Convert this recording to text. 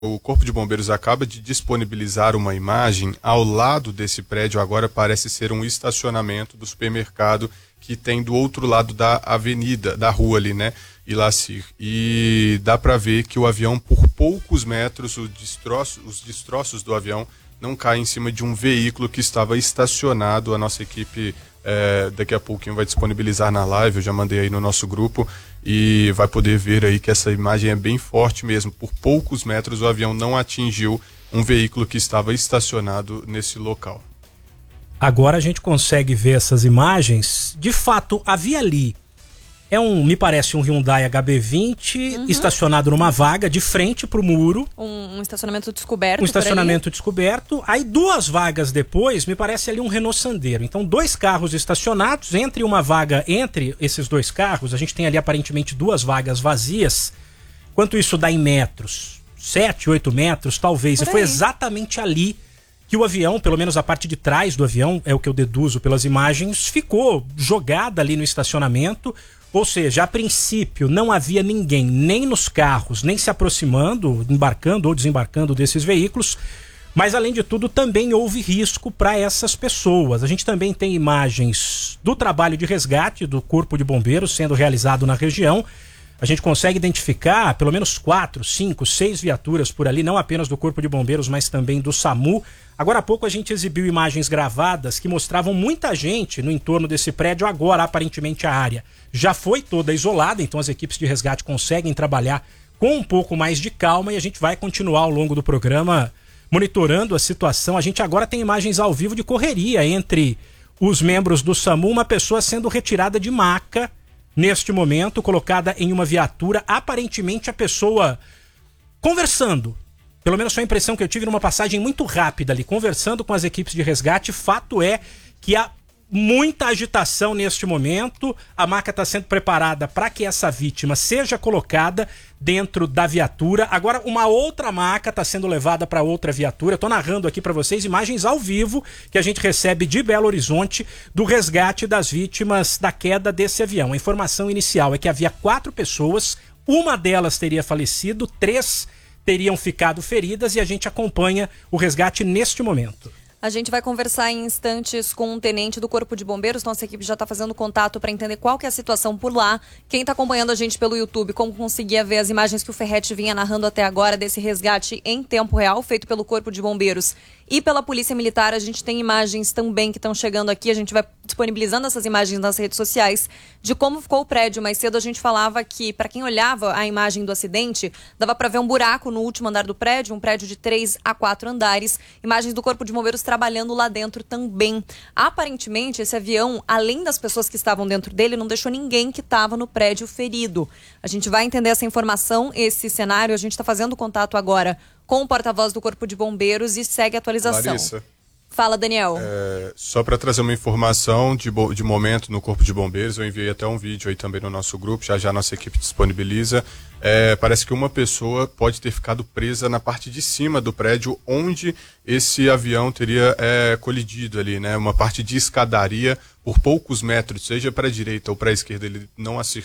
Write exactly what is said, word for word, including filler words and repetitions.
O Corpo de Bombeiros acaba de disponibilizar uma imagem. Ao lado desse prédio agora parece ser um estacionamento do supermercado que tem do outro lado da avenida, da rua ali, né, Ilacir. E dá para ver que o avião, por poucos metros, os destroços, os destroços do avião não caem em cima de um veículo que estava estacionado. A nossa equipe é, daqui a pouquinho vai disponibilizar na live, eu já mandei aí no nosso grupo, e vai poder ver aí que essa imagem é bem forte mesmo. Por poucos metros o avião não atingiu um veículo que estava estacionado nesse local. Agora a gente consegue ver essas imagens. De fato, havia ali, é um, me parece um Hyundai H B vinte, uhum, estacionado numa vaga de frente para o muro. Um, um estacionamento descoberto. Um estacionamento descoberto. Aí duas vagas depois, me parece ali um Renault Sandero. Então dois carros estacionados, entre uma vaga, entre esses dois carros, a gente tem ali aparentemente duas vagas vazias. Quanto isso dá em metros? Sete, oito metros, talvez. E foi exatamente ali que o avião, pelo menos a parte de trás do avião, é o que eu deduzo pelas imagens, ficou jogada ali no estacionamento. Ou seja, a princípio não havia ninguém, nem nos carros, nem se aproximando, embarcando ou desembarcando desses veículos, mas além de tudo também houve risco para essas pessoas. A gente também tem imagens do trabalho de resgate do Corpo de Bombeiros sendo realizado na região. A gente consegue identificar pelo menos quatro, cinco, seis viaturas por ali, não apenas do Corpo de Bombeiros, mas também do SAMU. Agora há pouco a gente exibiu imagens gravadas que mostravam muita gente no entorno desse prédio. Agora, aparentemente, a área já foi toda isolada, então as equipes de resgate conseguem trabalhar com um pouco mais de calma e a gente vai continuar ao longo do programa monitorando a situação. A gente agora tem imagens ao vivo de correria entre os membros do SAMU, uma pessoa sendo retirada de maca neste momento, colocada em uma viatura, aparentemente a pessoa conversando. Pelo menos foi a impressão que eu tive numa passagem muito rápida ali, conversando com as equipes de resgate. Fato é que há muita agitação neste momento. A maca está sendo preparada para que essa vítima seja colocada dentro da viatura. Agora uma outra maca está sendo levada para outra viatura. Estou narrando aqui para vocês imagens ao vivo que a gente recebe de Belo Horizonte do resgate das vítimas da queda desse avião. A informação inicial é que havia quatro pessoas, uma delas teria falecido, três teriam ficado feridas, e a gente acompanha o resgate neste momento. A gente vai conversar em instantes com um tenente do Corpo de Bombeiros. Nossa equipe já está fazendo contato para entender qual que é a situação por lá. Quem está acompanhando a gente pelo YouTube, como conseguia ver as imagens que o Ferretti vinha narrando até agora desse resgate em tempo real, feito pelo Corpo de Bombeiros e pela Polícia Militar. A gente tem imagens também que estão chegando aqui. A gente vai disponibilizando essas imagens nas redes sociais de como ficou o prédio. Mais cedo a gente falava que, para quem olhava a imagem do acidente, dava para ver um buraco no último andar do prédio, um prédio de três a quatro andares. Imagens do Corpo de Bombeiros trabalhando lá dentro também. Aparentemente, esse avião, além das pessoas que estavam dentro dele, não deixou ninguém que estava no prédio ferido. A gente vai entender essa informação, esse cenário. A gente está fazendo contato agora com o porta-voz do Corpo de Bombeiros e segue a atualização. Larissa, fala, Daniel. É, só para trazer uma informação de, de momento no Corpo de Bombeiros, eu enviei até um vídeo aí também no nosso grupo, já já a nossa equipe disponibiliza. É, parece que uma pessoa pode ter ficado presa na parte de cima do prédio onde esse avião teria é, colidido ali, né? Uma parte de escadaria por poucos metros, seja para a direita ou para a esquerda, ele não